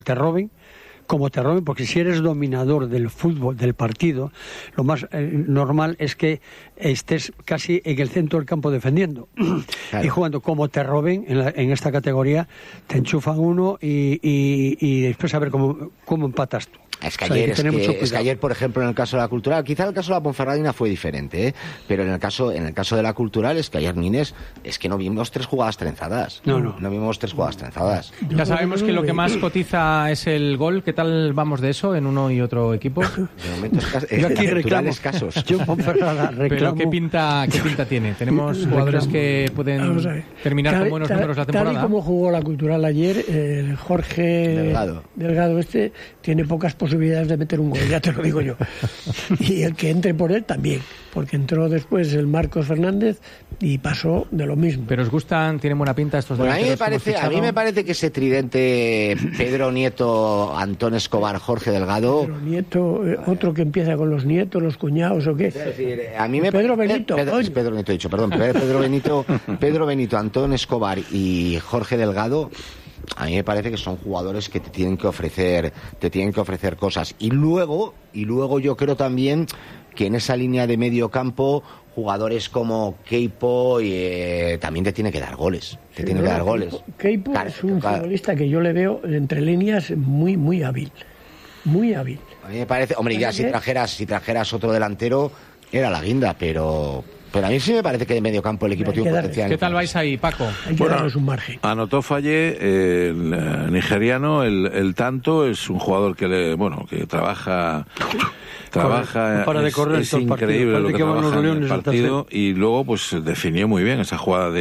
te roben, porque si eres dominador del fútbol, del partido, lo más normal es que estés casi en el centro del campo defendiendo. Claro. Y jugando como te roben en esta categoría, te enchufan uno y después a ver cómo empatas tú. Es que ayer, por ejemplo, en el caso de la Cultural, quizá en el caso de la Ponferradina fue diferente, pero en el caso de la Cultural es que ayer, Mines, es que no vimos 3 jugadas trenzadas. No vimos 3 jugadas trenzadas. Ya sabemos que lo que más cotiza es el gol. ¿Qué tal vamos de eso en uno y otro equipo? De momento yo aquí reclamo. Escasos. Yo Ponferrada reclamo. Pero ¿qué pinta tiene? Tenemos jugadores que pueden terminar con buenos números la temporada. Tal y como jugó la Cultural ayer, el Jorge Delgado tiene pocas posibilidades de meter un gol, ya te lo digo yo. Y el que entre por él también, porque entró después el Marcos Fernández y pasó de lo mismo. ¿Pero os gustan? ¿Tienen buena pinta estos delanteros? A mí me parece que ese tridente Pedro Nieto, Antón Escobar, Jorge Delgado... Pedro Nieto, otro que empieza con los nietos, los cuñados o qué. Es decir, a mí me Pedro Benito. Pedro Nieto he dicho, perdón. Pedro Benito, Antón Escobar y Jorge Delgado... A mí me parece que son jugadores que te tienen que ofrecer cosas. Y luego yo creo también que en esa línea de medio campo, jugadores como Keipo también te tiene que dar goles. Keipo es un futbolista que yo le veo entre líneas muy, muy hábil. Muy hábil. A mí me parece, hombre, ya si trajeras otro delantero, era la guinda, pero a mí sí me parece que de medio campo el equipo tiene un potencial. ¿Qué tal vais ahí, Paco? Hay que darles un margen. Anotó Fallé, el nigeriano, el tanto, es un jugador que trabaja, para de correr es increíble lo que trabaja en el partido, y luego pues definió muy bien esa jugada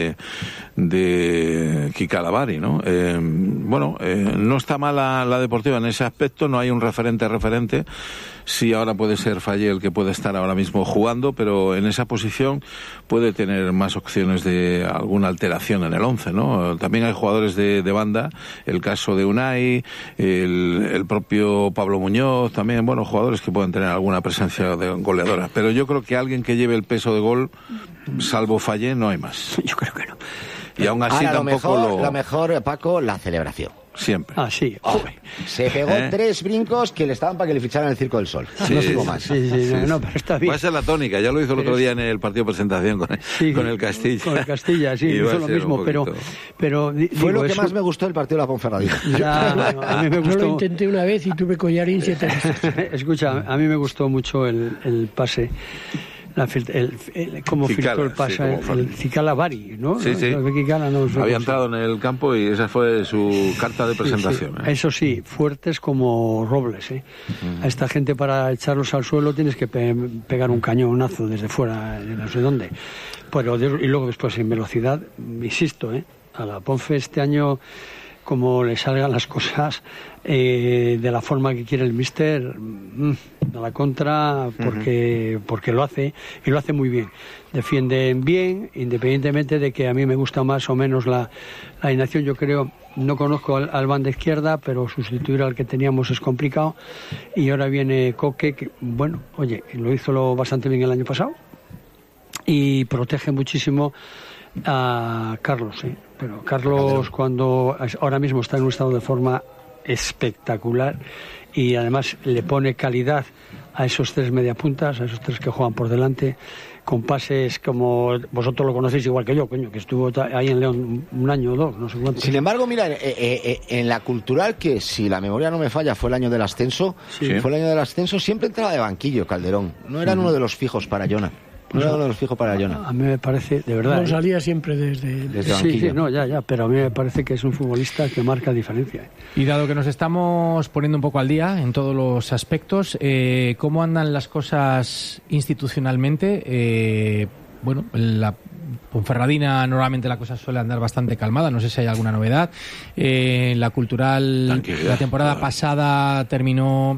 de Kikalavari, ¿no? No está mala la Deportiva en ese aspecto, no hay un referente. Sí, ahora puede ser Fallé el que puede estar ahora mismo jugando, pero en esa posición puede tener más opciones de alguna alteración en el 11, ¿no? También hay jugadores de banda, el caso de Unai, el propio Pablo Muñoz, también, jugadores que pueden tener alguna presencia de goleadora. Pero yo creo que alguien que lleve el peso de gol, salvo Fallé, no hay más. Yo creo que no. Y aún así ahora, tampoco lo mejor, Paco, la celebración. Siempre. Sí. Se pegó 3 brincos que le estaban para que le ficharan el Circo del Sol. Sí, no digo más. Pero está bien. Va a ser la tónica, ya lo hizo el otro día en el partido de presentación con el Castilla. Con el Castilla, sí, hizo lo mismo, pero fue lo que más me gustó del partido de la Ponferradina. A mí me gustó. Yo lo intenté una vez y tuve collarín 7 veces. Escucha, a mí me gustó mucho el pase. Cómo filtró el pase, el Kikalavari, ¿no? Sí. Había entrado en el campo y esa fue su carta de presentación. Sí. Eso sí, fuertes como robles, A esta gente para echarlos al suelo tienes que pegar un cañonazo desde fuera, no sé dónde. Y luego después en velocidad, insisto, a la Ponfe este año, como le salgan las cosas de la forma que quiere el míster, a la contra, porque lo hace, y lo hace muy bien. Defienden bien, independientemente de que a mí me gusta más o menos la alineación. Yo creo, no conozco al banda izquierda, pero sustituir al que teníamos es complicado. Y ahora viene Coque, que, lo hizo bastante bien el año pasado, y protege muchísimo a Carlos, pero Carlos cuando ahora mismo está en un estado de forma espectacular, y además le pone calidad a esos 3 mediapuntas, a esos 3 que juegan por delante, con pases como vosotros lo conocéis igual que yo, que estuvo ahí en León un año o 2, no sé cuánto. Sin embargo, mira, en la Cultural, que si la memoria no me falla fue el año del ascenso, siempre entraba de banquillo Calderón, no era uno de los fijos para Jona. No era uno de los fijos para Jona. A mí me parece, de verdad. No salía siempre desde banquillo. Sí, pero a mí me parece que es un futbolista que marca diferencia. Y dado que nos estamos poniendo un poco al día en todos los aspectos, ¿cómo andan las cosas institucionalmente? La Ponferradina normalmente la cosa suele andar bastante calmada, no sé si hay alguna novedad. La Cultural, la temporada pasada terminó,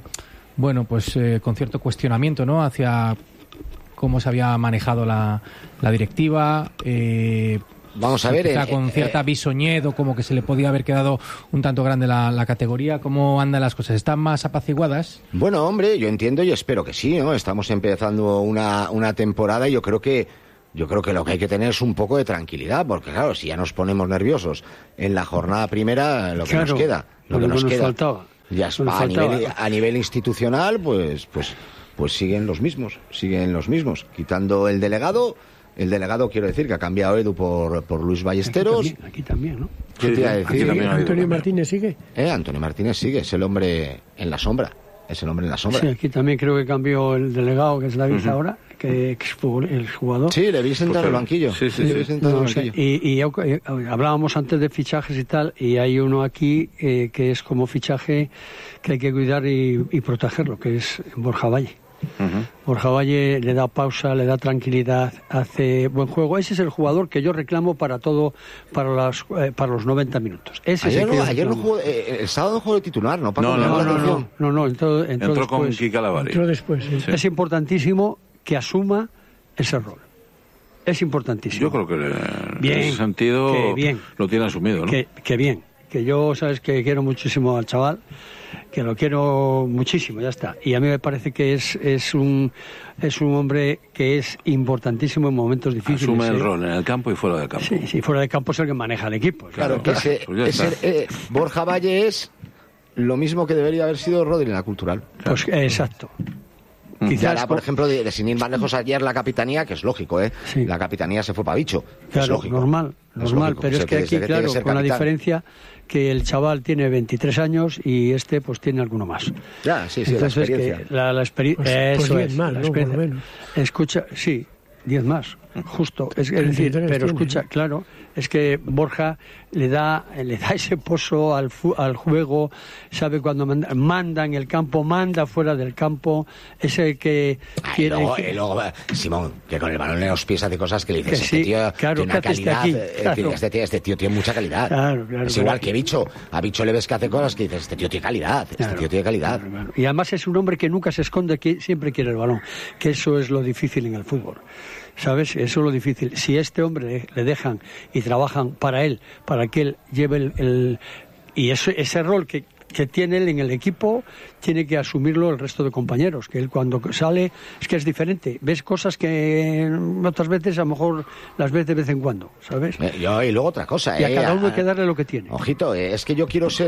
con cierto cuestionamiento, ¿no? Hacia cómo se había manejado la directiva, vamos a ver, con cierta bisoñez, o como que se le podía haber quedado un tanto grande la categoría. ¿Cómo andan las cosas? ¿Están más apaciguadas? Bueno, hombre, yo entiendo y espero que sí, ¿no? Estamos empezando una temporada y yo creo que lo que hay que tener es un poco de tranquilidad, porque claro, si ya nos ponemos nerviosos en la jornada primera, lo que nos queda. Ya a nivel institucional, pues siguen los mismos. Quitando el delegado quiero decir que ha cambiado Edu por Luis Ballesteros. Aquí también, ¿no? ¿Qué te iba a decir? ¿Antonio Martínez sigue? Antonio Martínez sigue, es el hombre en la sombra. Sí, aquí también creo que cambió el delegado, que es David ahora, que es el jugador. Sí, le vi sentar el banquillo. Y hablábamos antes de fichajes y tal, y hay uno aquí que es como fichaje que hay que cuidar y protegerlo, que es Borja Valle. Borja Valle le da pausa, le da tranquilidad, hace buen juego. Ese es el jugador que yo reclamo para todo, para los 90 minutos. Ayer no jugó, el sábado no jugó de titular, ¿no? No, entró con Kika Lavari. Entró después, sí. Es importantísimo que asuma ese rol. Es importantísimo. Yo creo que en ese sentido lo tiene asumido, ¿no? Que bien. Que yo, sabes que quiero muchísimo al chaval, que lo quiero muchísimo, ya está. Y a mí me parece que es un hombre que es importantísimo en momentos difíciles. Asume el rol en el campo y fuera del campo. Sí, fuera del campo es el que maneja el equipo. Claro. Borja Valle es lo mismo que debería haber sido Rodri en la Cultural. Pues exacto. Quizás, por ejemplo, de sin ir más lejos, ayer la capitanía, que es lógico, Sí. La capitanía se fue para Bicho. Claro, es lógico. Normal, pero es que aquí, claro, con la diferencia que el chaval tiene 23 años y este pues tiene alguno más. Ya, sí, entonces, la experiencia. La experiencia. Pues 10 más, ¿no? Por lo menos. Escucha, sí, 10 más, justo. Es decir, pero escucha, claro, es que Borja le da ese pozo al juego, sabe cuando manda en el campo, manda fuera del campo, ese que quiere... Y luego, Simón, que con el balón en los pies hace cosas que le dices, sí, este tío claro, tiene una calidad, claro. este tío tiene mucha calidad. Claro, es igual que Bicho, a Bicho le ves que hace cosas que dices, este tío tiene calidad, Claro. Y además es un hombre que nunca se esconde, que siempre quiere el balón, que eso es lo difícil en el fútbol. ¿Sabes? Eso es lo difícil. Si a este hombre le dejan y trabajan para él, para que él lleve y ese rol que tiene él en el equipo, tiene que asumirlo el resto de compañeros, que él cuando sale es que es diferente, ves cosas que otras veces a lo mejor las ves de vez en cuando, ¿sabes? Y luego otra cosa, y a cada uno hay que darle lo que tiene. Ojito, es que yo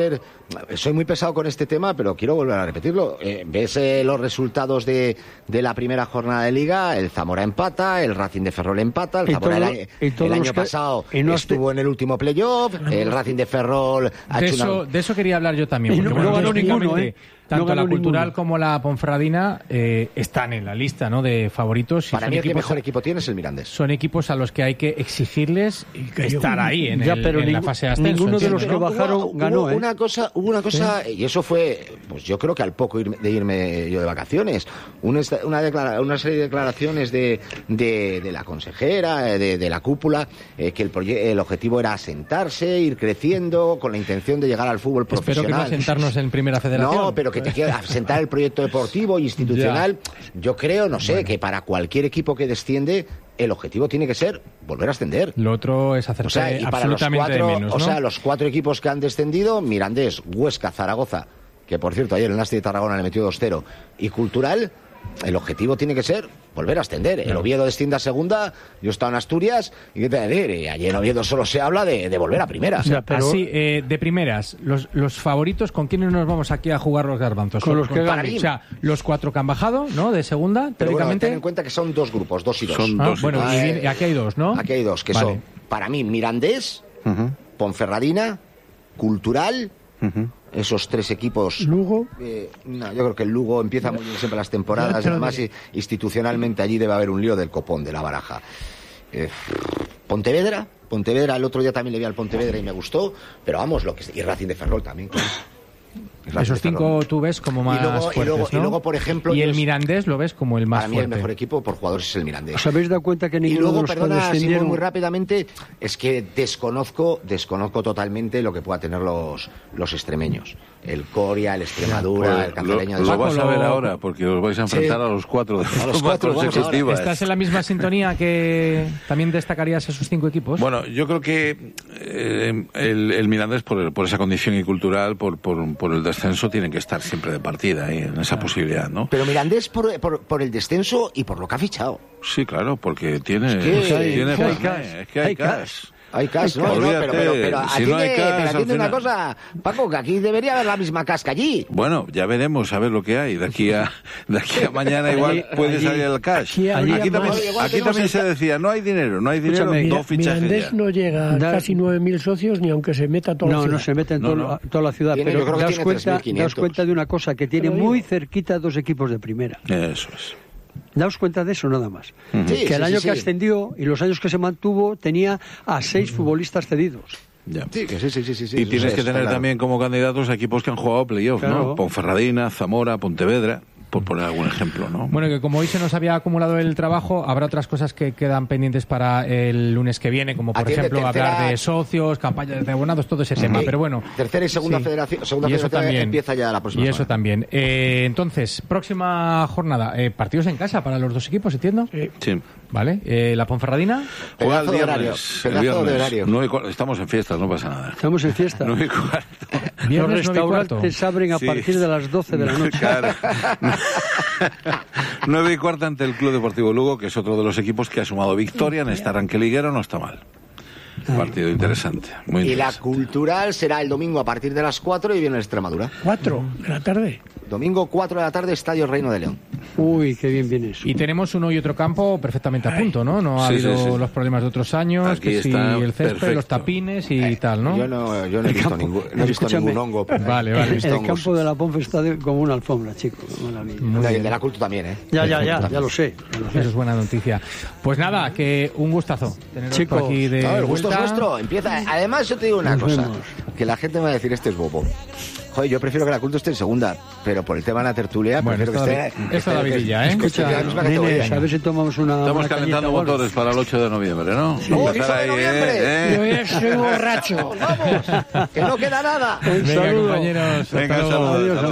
soy muy pesado con este tema, pero quiero volver a repetirlo. Ves los resultados de la primera jornada de Liga, el Zamora empata, el Racing de Ferrol empata, el Zamora el año pasado estuvo en el último playoff, el Racing de Ferrol de eso quería hablar yo también. Porque, no ganó ninguno, tanto la Cultural como la Ponferradina están en la lista, ¿no?, de favoritos. Para mí el que mejor equipo tiene es el Mirandés. Son equipos a los que hay que exigirles estar ahí en la fase de ascenso. Ninguno de los que bajaron ganó. Hubo una cosa, y eso fue, pues yo creo que al poco de irme yo de vacaciones, una serie de declaraciones de la consejera, de la cúpula, que el objetivo era asentarse, ir creciendo, con la intención de llegar al fútbol profesional. Espero que no asentarnos en Primera Federación. No, pero que te quiera asentar el proyecto deportivo, institucional. Yo creo, que para cualquier equipo que desciende, el objetivo tiene que ser volver a ascender. Lo otro es hacerse absolutamente de menos, ¿no? O sea, los 4 equipos que han descendido, Mirandés, Huesca, Zaragoza, que por cierto ayer el Nasti de Tarragona le metió 2-0, y Cultural, el objetivo tiene que ser volver a ascender. El Oviedo desciende a segunda, yo he estado en Asturias, y qué te voy a decir, y allí en Oviedo solo se habla de volver a primera. Así, de primeras, los favoritos, ¿con quiénes nos vamos aquí a jugar los garbanzos? Con los que ganan. O sea, los 4 que han bajado, ¿no?, de segunda, pero teóricamente. Ten en cuenta que son 2 grupos, 2 y 2. Son 2 y dos. Y aquí hay 2, ¿no? Aquí hay 2, que son, para mí, Mirandés, Ponferradina, Cultural, esos 3 equipos. Lugo. Yo creo que el Lugo empieza muy bien siempre las temporadas, además institucionalmente allí debe haber un lío del copón, de la baraja. Pontevedra, el otro día también le vi al Pontevedra y me gustó, pero vamos, y Racing de Ferrol también, claro. Esos 5 tú ves como más fuertes, ¿no? Y luego, por ejemplo... Y el Mirandés lo ves como el más fuerte. Para mí el mejor equipo por jugadores es el Mirandés. ¿Os habéis dado cuenta que ninguno de los que descendieron... muy rápidamente, es que desconozco totalmente lo que puedan tener los extremeños. El Coria, el Extremadura, el Canceleño... Lo vas a ver ahora, porque os vais a enfrentar a los 4 de forma consecutiva. ¿Estás en la misma sintonía que también destacarías esos 5 equipos? Bueno, yo creo que el Mirandés, por esa condición y cultural, por el descenso, tienen que estar siempre de partida ahí, en esa posibilidad, ¿no? Pero Mirandés por el descenso y por lo que ha fichado. Sí, claro, porque tiene... Es que hay cash. Hay cash, ¿no? Pero atiende una cosa, Paco, que aquí debería haber la misma cash que allí. Bueno, ya veremos a ver lo que hay. De aquí a mañana igual puede salir el cash. Aquí también se decía, no hay dinero, dos fichajes. Mirandés no llega a casi 9.000 socios ni aunque se meta toda la ciudad. No se mete en toda la ciudad, pero daos cuenta de una cosa, que tiene muy cerquita 2 equipos de primera. Eso es. Daos cuenta de eso nada más. Que el año que ascendió y los años que se mantuvo tenía a 6 futbolistas cedidos. Ya. Sí. Y tienes que tener también como candidatos a equipos que han jugado playoff, ¿no? Ponferradina, Zamora, Pontevedra, por poner algún ejemplo, ¿no? Bueno, que como hoy se nos había acumulado el trabajo, habrá otras cosas que quedan pendientes para el lunes que viene, como por ejemplo hablar de socios, campañas de abonados, todo ese tema. Pero bueno, tercera y segunda federación, también empieza ya la próxima semana. Eso también. Entonces, próxima jornada, partidos en casa para los 2 equipos, ¿entiendo? Sí. Vale, la Ponferradina juega el viernes. Estamos en fiestas, no pasa nada. Estamos en fiestas. 9:15. Los restaurantes abren a partir de las 12 de la noche. Claro. 9:15 ante el Club Deportivo Lugo, que es otro de los equipos que ha sumado victoria en esta arranque liguero, no está mal. Partido interesante, muy interesante. Y la Cultural será el domingo a partir de las 4 y viene Extremadura. 4 de la tarde. Domingo 4 de la tarde, Estadio Reino de León. Uy, qué bien viene eso. Y tenemos uno y otro campo perfectamente a punto, ¿no? No ha habido los problemas de otros años, aquí que si el césped, perfecto. Los tapines y tal, ¿no? Yo no he visto ningún hongo. Vale. El campo de la Ponfe está como una alfombra, chicos. Y el de la Cultu también, ¿eh? Ya lo sé. Eso es buena noticia. Pues nada, que un gustazo teneros Chicos, por aquí de el gusto vuelta. es nuestro. Empieza. Además, yo te digo una cosa, que la gente me va a decir, este es bobo. Joder, yo prefiero que la Cultu esté en segunda, pero por el tema de la tertulia, prefiero que esté... Esto es la vidilla, ¿eh? Escucha, nenes, a ver si tomamos una... Estamos calentando motores para el 8 de noviembre, ¿no? Sí. ¡Oh, 8 de noviembre! Yo ya soy borracho. ¡Vamos! ¡Que no queda nada! Venga, compañeros. Venga, saludos.